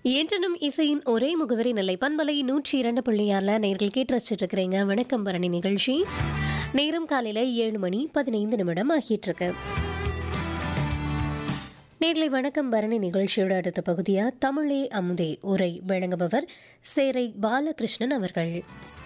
என்றனும் இசையின் ஒரே முகவரி நிலை பண்பலை 102.6 நேர்கள் கேட்டு ரசிச்சுட்டு இருக்கிறீங்க. வணக்கம் பரணி நிகழ்ச்சி. நேரம் காலையில 7:15 ஆகிட்டு இருக்கு. நேர்களை வணக்கம் பரணி நிகழ்ச்சியோட அடுத்த பகுதியா தமிழே அமுதே உரை வழங்குபவர் சேரை பாலகிருஷ்ணன் அவர்கள்.